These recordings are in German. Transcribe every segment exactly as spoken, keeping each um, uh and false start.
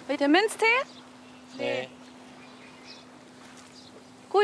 Mit dem Minztee? Nee. Gut.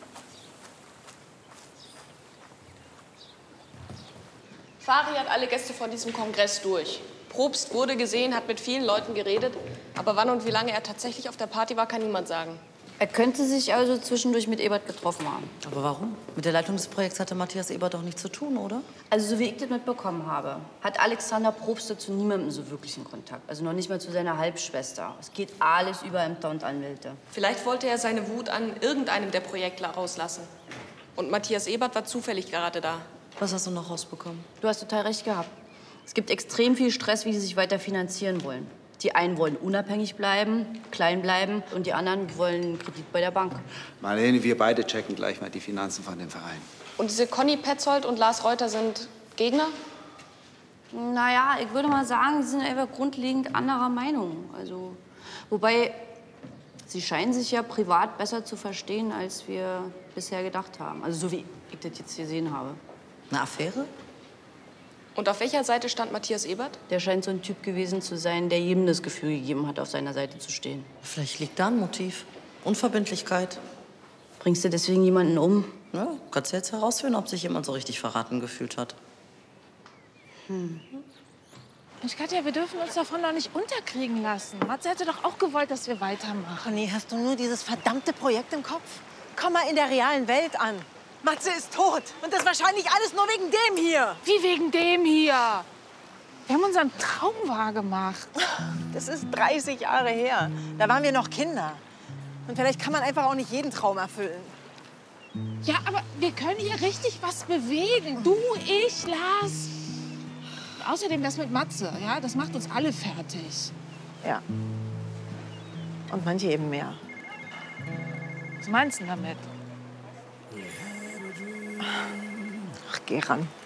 Fari hat alle Gäste von diesem Kongress durch. Probst wurde gesehen, hat mit vielen Leuten geredet. Aber wann und wie lange er tatsächlich auf der Party war, kann niemand sagen. Er könnte sich also zwischendurch mit Ebert getroffen haben. Aber warum? Mit der Leitung des Projekts hatte Matthias Ebert doch nichts zu tun, oder? Also so wie ich das mitbekommen habe, hat Alexander Probst zu niemandem so wirklich in Kontakt. Also noch nicht mal zu seiner Halbschwester. Es geht alles über Ämter und Anwälte. Vielleicht wollte er seine Wut an irgendeinem der Projektler rauslassen. Und Matthias Ebert war zufällig gerade da. Was hast du noch rausbekommen? Du hast total recht gehabt. Es gibt extrem viel Stress, wie sie sich weiter finanzieren wollen. Die einen wollen unabhängig bleiben, klein bleiben und die anderen wollen einen Kredit bei der Bank. Marlene, wir beide checken gleich mal die Finanzen von dem Verein. Und diese Conny Petzold und Lars Reuter sind Gegner? Naja, ich würde mal sagen, sie sind einfach grundlegend anderer Meinung. Also, wobei, sie scheinen sich ja privat besser zu verstehen, als wir bisher gedacht haben. Also so wie ich das jetzt gesehen habe. Eine Affäre? Und auf welcher Seite stand Matthias Ebert? Der scheint so ein Typ gewesen zu sein, der jedem das Gefühl gegeben hat, auf seiner Seite zu stehen. Vielleicht liegt da ein Motiv. Unverbindlichkeit. Bringst du deswegen jemanden um? Ja, kannst du jetzt herausfinden, ob sich jemand so richtig verraten gefühlt hat. Hm. Mensch, Katja, wir dürfen uns davon doch nicht unterkriegen lassen. Matze hätte doch auch gewollt, dass wir weitermachen. Conny, hast du nur dieses verdammte Projekt im Kopf? Komm mal in der realen Welt an. Matze ist tot. Und das wahrscheinlich alles nur wegen dem hier. Wie wegen dem hier? Wir haben unseren Traum wahrgemacht. Das ist dreißig Jahre her. Da waren wir noch Kinder. Und vielleicht kann man einfach auch nicht jeden Traum erfüllen. Ja, aber wir können hier richtig was bewegen. Du, ich, Lars. Außerdem das mit Matze, ja, das macht uns alle fertig. Ja. Und manche eben mehr. Was meinst du damit? Ach, geh ran.